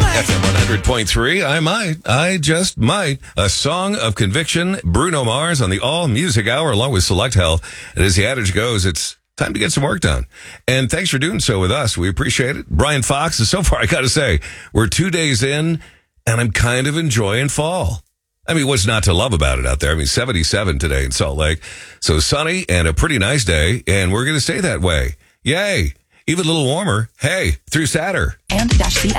FM 100.3, I just might. A song of conviction, Bruno Mars on the All Music Hour along with Select Health. And as the adage goes, it's time to get some work done. And thanks for doing so with us. We appreciate it. Brian Fox, so far I got to say, we're 2 days in and I'm kind of enjoying fall. I mean, what's not to love about it out there? I mean, 77 today in Salt Lake. So sunny and a pretty nice day. And we're going to stay that way. Yay. Even a little warmer. Hey, through Saturn. And -CX.